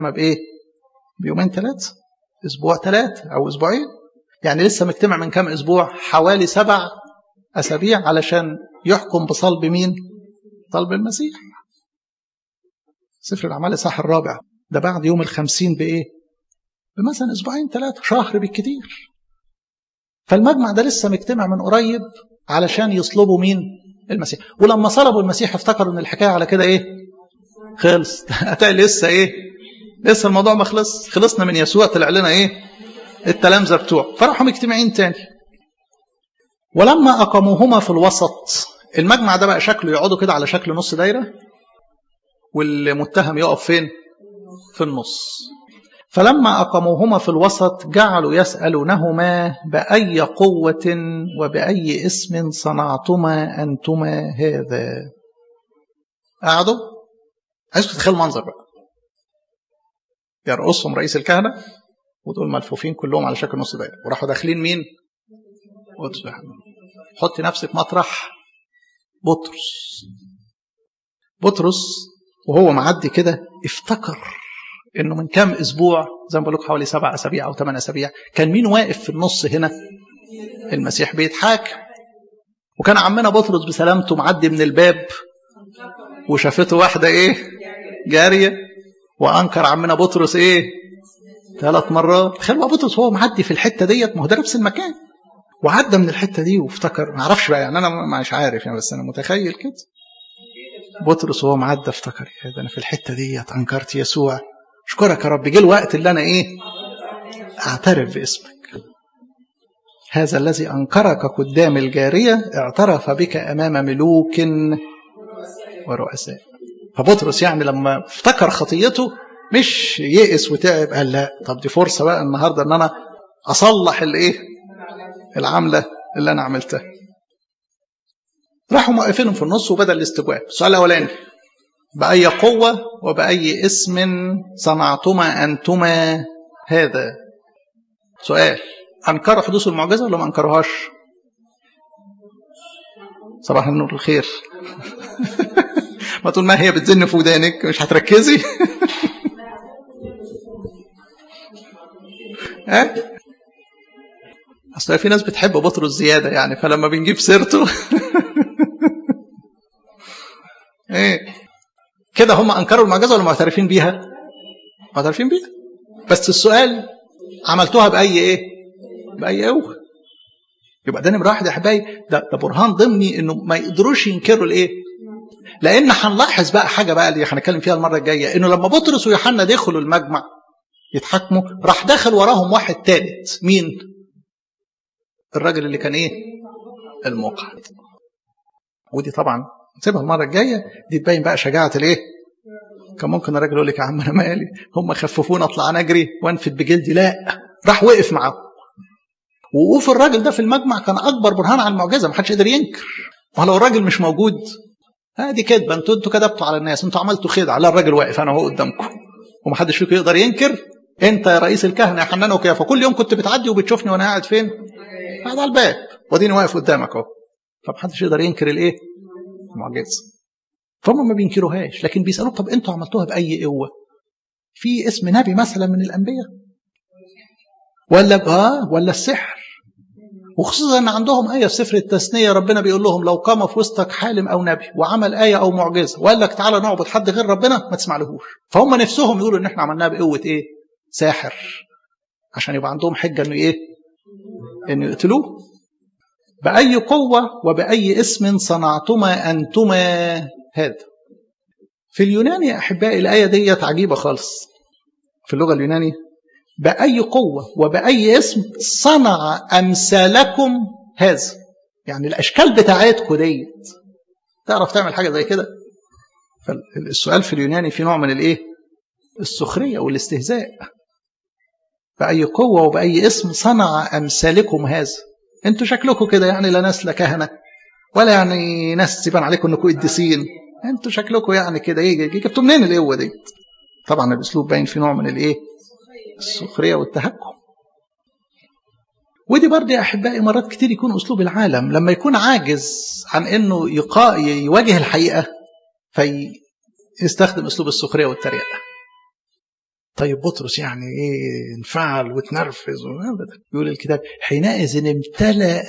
بإيه؟ بيومين 3 أسبوع 3 أو أسبوعين، يعني لسه مجتمع من كام أسبوع؟ حوالي 7 أسابيع علشان يحكم بصلب مين؟ صلب المسيح. سفر الأعمال الإصحاح 4 ده بعد يوم 50 بإيه؟ بمثلا أسبوعين 3 شهر بالكتير. فالمجمع ده لسه مجتمع من قريب علشان يصلبوا مين؟ المسيح. ولما صلبوا المسيح افتكروا ان الحكايه على كده ايه؟ خلص. هتلاقي لسه ايه؟ لسه الموضوع ما خلص، خلصنا من يسوع طلع لنا ايه؟ التلامذه بتوعه، فراحوا مجتمعين تاني. ولما اقاموهما في الوسط، المجمع ده بقى شكله يقعدوا كده على شكل نص دايره، والمتهم يقف فين؟ في النص. فلما أقاموهما في الوسط جعلوا يسألونهما بأي قوة وبأي اسم صنعتما أنتما هذا. قعدوا، عايزكم تتخيلوا المنظر بقى، يرقصهم رئيس الكهنة ودول ملفوفين كلهم على شكل نص دايرة، وراحوا داخلين مين؟ حط نفسك مطرح بطرس وهو معدي كده افتكر انه من كام اسبوع، زي ما بقول لكم حوالي 7 أسابيع او 8 أسابيع، كان مين واقف في النص هنا؟ المسيح بيتحاكم. وكان عمنا بطرس بسلامته معدي من الباب وشافته واحده ايه؟ جاريه، وانكر عمنا بطرس ايه؟ 3 مرات. تخيلوا بطرس هو معدي في الحته ديت، ما هو ده نفس المكان، وعدى من الحته دي وافتكر، ما اعرفش بقى يعني، انا مش عارف يعني، بس انا متخيل كده بطرس وهو معدي افتكر ده انا في الحته ديت انكرت يسوع. اشكرك يا رب، جه الوقت اللي انا ايه؟ اعترف باسمك. هذا الذي انكرك قدام الجاريه اعترف بك امام ملوك ورؤساء. فبطرس يعني لما افتكر خطيته مش يئس وتعب، قال لا، طب دي فرصه بقى النهارده ان انا اصلح الايه؟ العمله اللي انا عملتها. راحوا موقفينهم في النص وبدا الاستجواب. السؤال الاولاني: بأي قوة وبأي اسم صنعتما أنتما هذا؟ سؤال: أنكروا حدوث المعجزة ولا ما أنكروهاش؟ صباح النور الخير. ما طول ما هي بتزن في ودانك مش هتركزي. أصلا في ناس بتحب بطرس زيادة يعني، فلما بنجيب سيرته كده هم أنكروا المعجزة ولا معترفين بيها؟ معترفين بيها. بس السؤال: عملتوها بأي إيه؟ بأي قوة؟ يبقى ده نمرة 1 يا حبايبي، ده برهان ضمني إنه ما يقدروش ينكروا الإيه؟ لأن هنلاحظ بقى حاجة بقى اللي هنتكلم فيها المرة الجاية، إنه لما بطرس ويوحنا دخلوا المجمع يتحاكموا، راح دخل وراهم واحد ثالث. مين؟ الراجل اللي كان إيه؟ المقعد. ودي طبعا سيبها المرة الجاية، دي تبين بقى شجاعة الإيه؟ كان ممكن الراجل يقول لك يا عم أنا مالي، هم خففونا أطلع نجري وأنفد بجلدي. لا، راح وقف معاهم. ووقوف الراجل ده في المجمع كان أكبر برهان على المعجزة، ما حدش قدر ينكر. ولو الراجل مش موجود دي كذبة، انتوا كذبتوا على الناس، انتوا عملتوا خدعة. على الراجل واقف أنا هو قدامكم ومحدش فيكم يقدر ينكر. أنت يا رئيس الكهنة يا حنان وكيافة، كل يوم كنت بتعدي وبتشوفني وأنا قاعد فين؟ قاعد على الباب، واديني واقف قدامك أهو. فمحدش يقدر ينكر الإيه؟ المعجزة. فهم ما بينكروهاش، لكن بيسألوا طب أنتوا عملتوها بأي قوة؟ في اسم نبي مثلا من الأنبياء؟ ولا السحر؟ وخصوصا ان عندهم آية في سفر التثنية ربنا بيقول لهم لو قام في وسطك حالم أو نبي وعمل آية أو معجزة وقال لك تعالى نعبد حد غير ربنا، ما تسمعلهوش. فهم نفسهم يقولوا ان احنا عملناها بقوة ايه؟ ساحر، عشان يبقى عندهم حجة انه ايه؟ انه يقتلوه. بأي قوة وبأي اسم صنعتما أنتما هذا. في اليوناني يا أحبائي الآية دي عجيبة خالص. في اللغة اليونانية بأي قوة وبأي اسم صنع أمثالكم هذا، يعني الأشكال بتاعتكم ديت تعرف تعمل حاجة زي كده؟ فالسؤال في اليوناني في نوع من الإيه؟ السخرية والاستهزاء. بأي قوة وبأي اسم صنع أمثالكم هذا. أنتوا شكلكم كده يعني لا ناس لا كهنة ولا يعني ناس يبان عليكم أنكم قديسين. أنتوا شكلكم يعني كده إيه؟ جبتوا منين القوة دي؟ طبعا الأسلوب باين في نوع من الإيه؟ السخرية والتهكم. ودي برضه يا أحبائي مرات كتير يكون أسلوب العالم لما يكون عاجز عن أنه يواجه الحقيقة فيستخدم أسلوب السخرية والتريقة. طيب بطرس يعني ايه انفعل وتنرفز؟ يقول الكتاب حينئذ امتلأ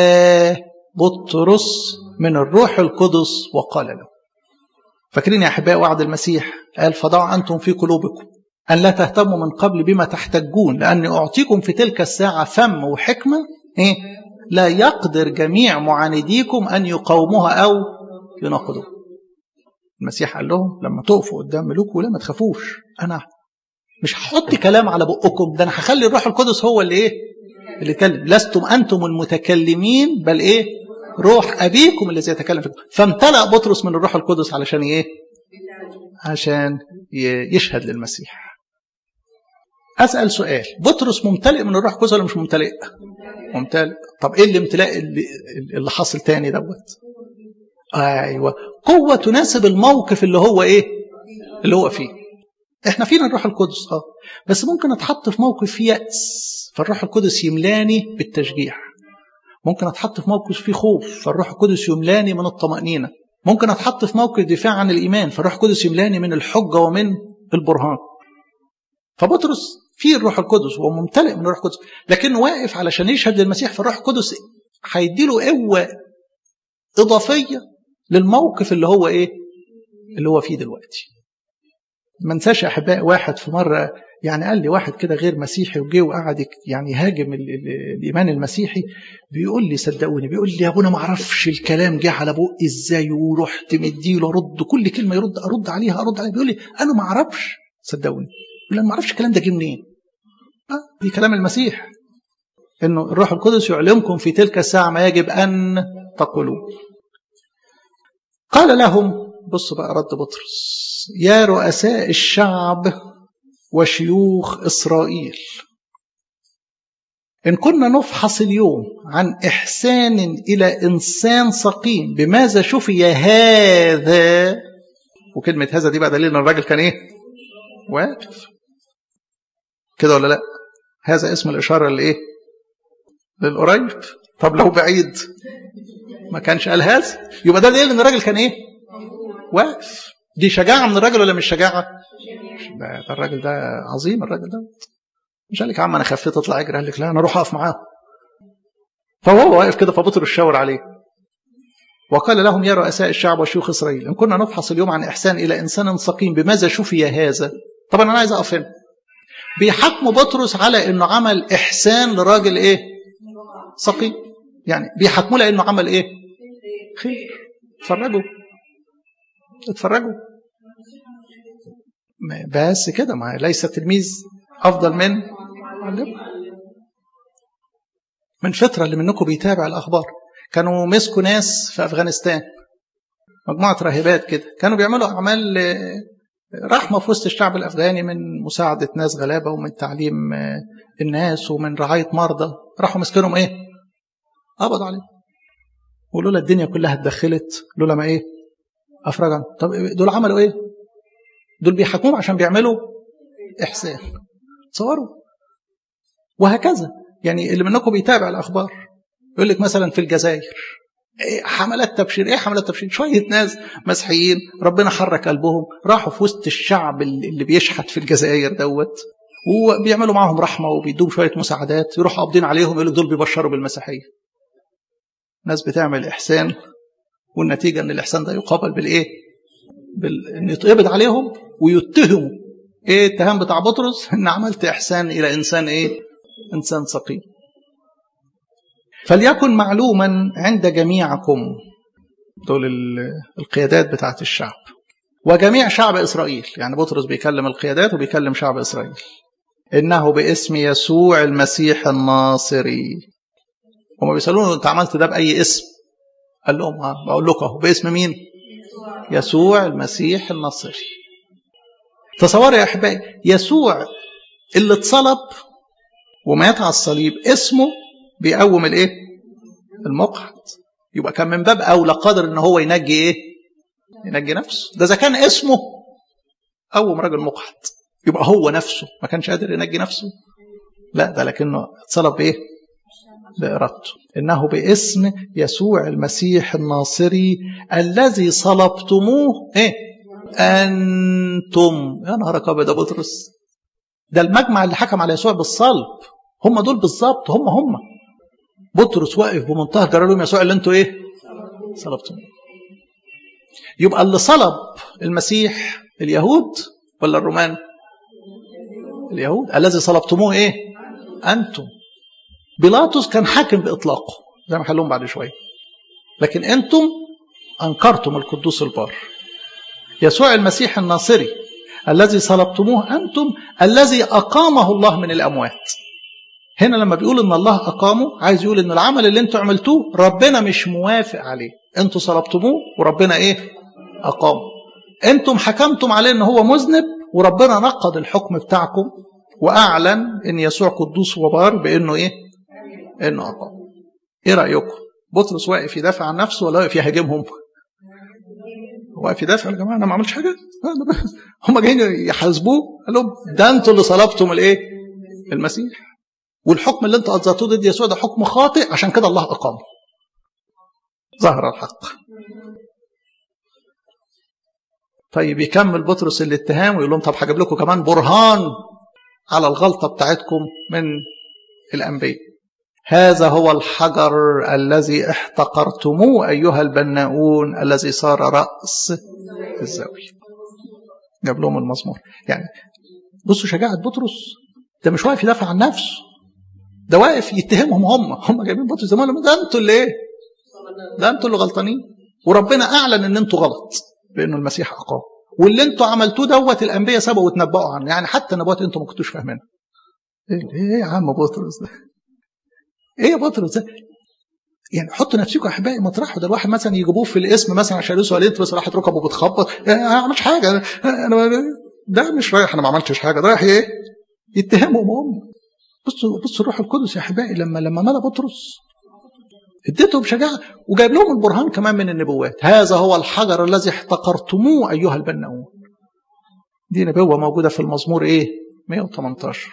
بطرس من الروح القدس وقال له. فاكرين يا احبائي وعد المسيح قال فضعوا انتم في قلوبكم ان لا تهتموا من قبل بما تحتجون لاني اعطيكم في تلك الساعه فم وحكمه لا يقدر جميع معانديكم ان يقاوموها او يناقضوها. المسيح قال لهم لما تقفوا قدام ملوك ولا ما تخافوش، انا مش هحط كلام على بقكم، ده انا هخلي الروح القدس هو اللي اللي يتكلم. لستم انتم المتكلمين بل روح ابيكم الذي يتكلم فيكم. فامتلأ بطرس من الروح القدس علشان عشان يشهد للمسيح. اسال سؤال، بطرس ممتلئ من الروح القدس ولا مش ممتلئ؟ ممتلئ. طب ايه الامتلاء اللي حصل تاني دوت؟ ايوه، قوه تناسب الموقف اللي هو اللي هو فيه. احنا فينا الروح القدس بس ممكن اتحط في موقف فيه يأس فالروح القدس يملاني بالتشجيع. ممكن اتحط في موقف فيه خوف فالروح القدس يملاني من الطمأنينة. ممكن اتحط في موقف دفاع عن الإيمان فالروح القدس يملاني من الحجة ومن البرهان. فبطرس فيه الروح القدس وممتلئ من الروح القدس، لكن واقف علشان يشهد للمسيح، فالروح القدس هيديله قوة إضافية للموقف اللي هو اللي هو فيه دلوقتي. ما انساش يا احبائي واحد في مره يعني قال لي واحد كده غير مسيحي وجه وقعد يعني يهاجم الايمان المسيحي، بيقول لي صدقوني، بيقول لي يا ابونا ما اعرفش الكلام جه على بقي ازاي ورحت مديله ارد كل كلمه ارد عليها. بيقول لي انا ما اعرفش، صدقوني بيقول انا ما اعرفش الكلام ده جه منين. دي كلام المسيح انه الروح القدس يعلمكم في تلك الساعه ما يجب ان تقولوا. قال لهم، بصوا بقى رد بطرس، يا رؤساء الشعب وشيوخ إسرائيل، إن كنا نفحص اليوم عن إحسان إلى إنسان سقيم بماذا شفي هذا. وكلمة هذا دي بقى دليل أن الراجل كان واقف كده ولا لا؟ هذا اسم الإشارة للقريب. طب لو بعيد ما كانش قال هذا، يبقى ده دليل أن الراجل كان واقف. دي شجاعة من الراجل ولا مش شجاعة؟ ده الراجل ده عظيم. الراجل ده مش قال لك يا عم انا خفيت اطلع اجري، قال لك لا انا اروح اقف معاه. فهو واقف كده فبطرس شاور عليه وقال لهم يا رؤساء الشعب وشيوخ اسرائيل، ان كنا نفحص اليوم عن احسان الى انسان سقيم بماذا شفي هذا. طبعا انا عايز اقف هنا. بيحكموا بطرس على انه عمل احسان لراجل سقيم، يعني بيحكموا لانه عمل خير. اتفرجوا بس كده، ما ليس تلميذ افضل من معلم. من فتره اللي منكم بيتابع الاخبار كانوا مسكوا ناس في افغانستان، مجموعه راهبات كده، كانوا بيعملوا اعمال رحمه في وسط الشعب الافغاني، من مساعده ناس غلابه ومن تعليم الناس ومن رعايه مرضى. راحوا مسكنهم قبضوا عليهم، ولولا الدنيا كلها اتدخلت، لولا ما افرجا. طب دول عملوا دول بيحكموا عشان بيعملوا إحسان. تصوروا. وهكذا يعني اللي منكم بيتابع الأخبار يقول لك مثلا في الجزائر حملات تبشير. حملات تبشير؟ شوية ناس مسيحيين ربنا حرك قلبهم، راحوا في وسط الشعب اللي بيشحت في الجزائر دوت، وبيعملوا معهم رحمة وبيدوهم شوية مساعدات، يروحوا قابضين عليهم يقول لك دول بيبشروا بالمسيحية. ناس بتعمل إحسان والنتيجة ان الإحسان ده يقابل ان يتقبض عليهم ويتهموا. الاتهام بتاع بطرس ان عملت احسان الى انسان انسان سقيم. فليكن معلوما عند جميعكم، دول القيادات بتاعت الشعب وجميع شعب اسرائيل، يعني بطرس بيكلم القيادات وبيكلم شعب اسرائيل، انه باسم يسوع المسيح الناصري. هم بيسالونه انت عملت ده باي اسم؟ قال لهم بقول لكم باسم مين؟ يسوع المسيح الناصري. تصوروا يا احبائي، يسوع اللي اتصلب ومات على الصليب اسمه بيقوم المقعد، يبقى كان من باب اولى قادر ان هو ينجي ينجي نفسه. ده اذا كان اسمه قوم راجل مقعد، يبقى هو نفسه ما كانش قادر ينجي نفسه. لا ده لكنه اتصلب بإرادته. إنه باسم يسوع المسيح الناصري الذي صلبتموه أنتم. يا نهارك أبيض يا بطرس، ده المجمع اللي حكم على يسوع بالصلب، هم دول بالظبط، هم بطرس واقف بمنتهى الجرار لهم يسوع اللي انتوا ايه صلبتم. يبقى اللي صلب المسيح اليهود ولا الرومان؟ اليهود. الذي صلبتموه ايه انتم. بيلاطس كان حاكم باطلاقه زي ما هنقول بعد شويه، لكن انتم انكرتم القدوس البار. يسوع المسيح الناصري الذي صلبتموه انتم الذي اقامه الله من الاموات. هنا لما بيقول ان الله اقامه عايز يقول ان العمل اللي انتوا عملتوه ربنا مش موافق عليه، انتوا صلبتموه وربنا ايه اقامه. انتم حكمتم عليه ان هو مذنب وربنا نقض الحكم بتاعكم واعلن ان يسوع قدوس وبار بانه ايه انه اقام. ايه رايكم؟ بطرس واقف يدافع عن نفسه ولا واقف يهاجمهم؟ واقف يدافع. يا جماعه انا ما عملتش حاجه، هم جايين يحاسبوه، قال لهم ده انتوا اللي صلبتم الايه المسيح، والحكم اللي انتوا اصدرتوه ضد يسوع ده حكم خاطئ، عشان كده الله اقامه. ظهر الحق. طيب يكمل بطرس الاتهام ويقول لهم طب هجيب لكم كمان برهان على الغلطه بتاعتكم من الانبياء. هذا هو الحجر الذي احتقرتموه ايها البناؤون الذي صار راس الزاويه. جاب لهم المزمور. يعني بصوا شجاعه بطرس، ده مش واقف يدافع عن نفسه، ده واقف يتهمهم. هم جايبين بطرس زمان، ده انتوا اللي ايه ده انتوا اللي غلطانين، وربنا اعلن ان انتوا غلط بانه المسيح اقام، واللي انتوا عملتوه دوت الانبياء سبقوا وتنبؤوا عنه. يعني حتى النبوات انتوا ما كنتوش فاهمينها. ايه يا عم بطرس ده؟ ايه يا بطرس ده؟ يعني حطوا نفسكم يا احبائي مطرحه. ده الواحد مثلا يجيبوه في الاسم مثلا عشان يسأل انت بس راحت ركبه بتخبط، انا ما عملتش حاجه، انا ده مش رايح، انا ما عملتش حاجه، ده رايح ايه يتهمهم هم. بصوا الروح القدس يا احبائي لما ملا بطرس اديتهم شجاعه وجايب لهم البرهان كمان من النبوات. هذا هو الحجر الذي احتقرتموه ايها البناؤون. دي نبوه موجوده في المزمور ايه 118.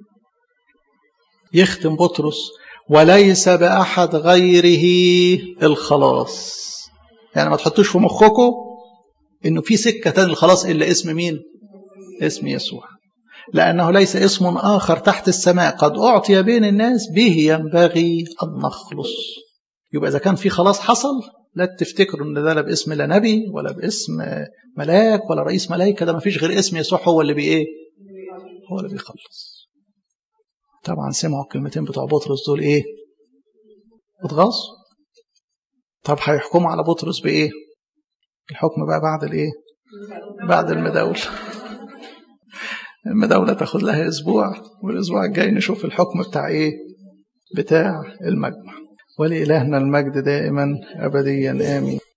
يختم بطرس وليس بأحد غيره الخلاص. يعني ما تحطوش في مخكم انه في سكة تاني الخلاص الا اسم مين؟ اسم يسوع. لأنه ليس اسم آخر تحت السماء قد أعطي بين الناس به ينبغي أن نخلص. يبقى إذا كان في خلاص حصل لا تفتكروا ان ده لا باسم لا نبي ولا باسم ملاك ولا رئيس ملائكة، ده ما فيش غير اسم يسوع هو اللي بايه هو اللي بيخلص. طبعا سمعوا الكلمتين بتوع بطرس دول ايه اتغاظوا. طب هيحكموا على بطرس بايه؟ الحكم بقى بعد الايه بعد المداولة. المداولة تاخد لها اسبوع، والاسبوع الجاي نشوف الحكم بتاع ايه بتاع المجمع. ولإلهنا المجد دائما أبديا آمين.